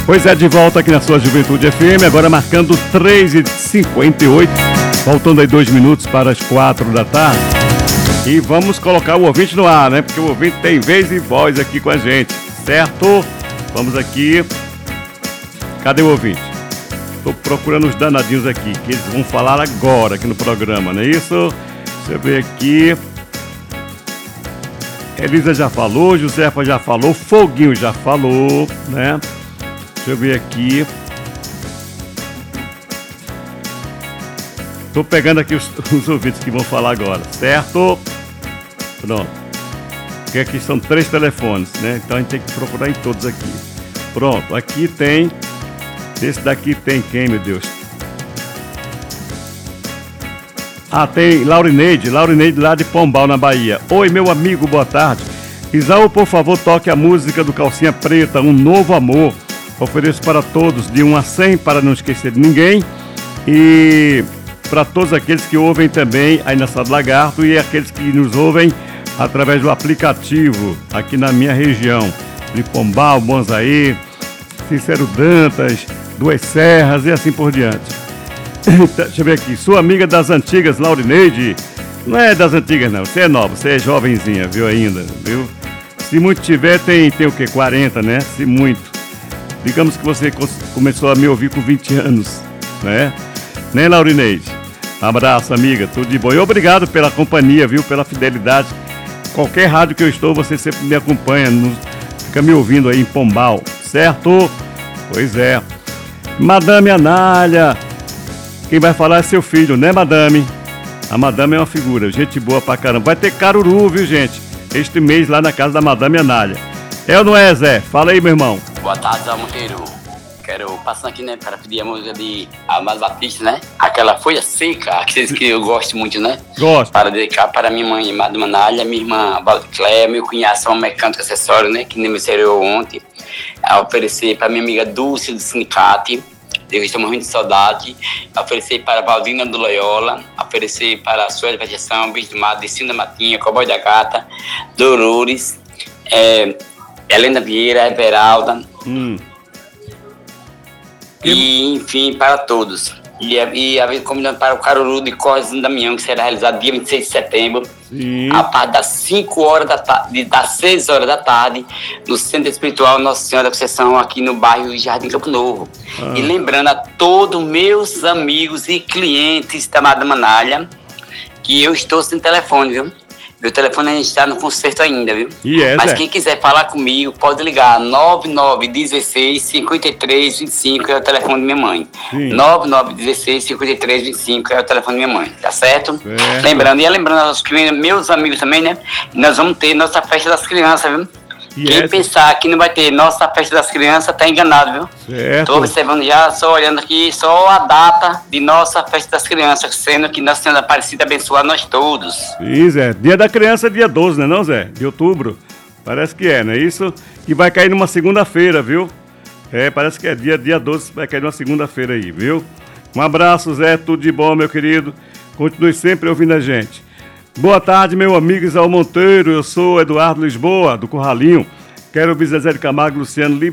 Pois é, de volta aqui na sua Juventude FM, agora marcando 3h58, faltando aí 2 minutos para as 4 da tarde. E vamos colocar o ouvinte no ar, né? Porque o ouvinte tem vez e voz aqui com a gente, certo? Vamos aqui. Cadê o ouvinte? Estou procurando os danadinhos aqui, que eles vão falar agora aqui no programa, não é isso? Deixa eu ver aqui. Elisa já falou, Josefa já falou, Foguinho já falou, né? Deixa eu ver aqui. Tô pegando aqui os ouvintes que vão falar agora, certo? Pronto. Porque aqui são 3 telefones, né? Então a gente tem que procurar em todos aqui. Pronto, aqui tem... Esse daqui tem quem, meu Deus? Ah, tem Laurineide lá de Pombal, na Bahia. Oi, meu amigo, boa tarde. Isaú, por favor, toque a música do Calcinha Preta, Um Novo Amor. Ofereço para todos, de 1 a 100, para não esquecer de ninguém. E para todos aqueles que ouvem também aí na Sala do Lagarto e aqueles que nos ouvem através do aplicativo aqui na minha região. De Pombal, Bonsaí, Cícero Dantas, Duas Serras e assim por diante. Deixa eu ver aqui. Sua amiga das antigas, Laurineide. Não é das antigas, não. Você é nova, você é jovenzinha, viu, ainda, viu? Se muito tiver, tem o quê? 40, né? Se muito. Digamos que você começou a me ouvir com 20 anos, né? Né, Laurineide? Abraço, amiga. Tudo de bom. E obrigado pela companhia, viu? Pela fidelidade. Qualquer rádio que eu estou, você sempre me acompanha. Fica me ouvindo aí em Pombal, certo? Pois é. Madame Anália. Quem vai falar é seu filho, né, madame? A madame é uma figura, gente boa pra caramba. Vai ter caruru, viu, gente? Este mês lá na casa da madame Anália. É ou não é, Zé? Fala aí, meu irmão. Boa tarde, Zé Monteiro. Quero passar aqui, né, para pedir a música de Amado Batista, né? Aquela Folha Seca, aqueles que eu gosto muito, né? Gosto. Para dedicar para minha mãe, Madame Anália, minha irmã Valdicléia, meu cunhado São Mecânico Acessório, né? Que nem me estreou ontem. A oferecer para minha amiga Dulce do Sindicato. Eu estou morrendo de saudade. Oferecer para a Valdina do Loyola. Oferecer para a Sueli Vegeção, Bicho do Mato, Decinda Matinha, Cowboy da Gata, Dolores, Helena Vieira, Everalda. E, enfim, para todos. E a vez combinando para o Caruru de Cortes do Damião, que será realizado dia 26 de setembro. Sim. A partir das 5 horas da tarde, das 6 horas da tarde, no Centro Espiritual Nossa Senhora da Conceição, aqui no bairro Jardim Campo Novo. E lembrando a todos meus amigos e clientes da Madame Anália que eu estou sem telefone, viu? Meu telefone está no concerto ainda, viu? Mas quem quiser falar comigo, pode ligar 9916-5325, é o telefone da minha mãe. 9916-5325 é o telefone da minha mãe, tá certo? Lembrando aos meus amigos também, né? Nós vamos ter nossa festa das crianças, viu? Quem pensar que não vai ter nossa festa das crianças, tá enganado, viu? Estou observando já, só olhando aqui, só a data de nossa festa das crianças, sendo que Nossa Senhora Aparecida abençoa nós todos. Sim, Zé. Dia da criança é dia 12, não, Zé? De outubro. Parece que é, não é isso? Que vai cair numa segunda-feira, viu? Parece que é dia 12, vai cair numa segunda-feira aí, viu? Um abraço, Zé. Tudo de bom, meu querido. Continue sempre ouvindo a gente. Boa tarde, meu amigo Isaú Monteiro. Eu sou Eduardo Lisboa, do Curralinho. Quero ouvir Zezé de Camargo, Luciano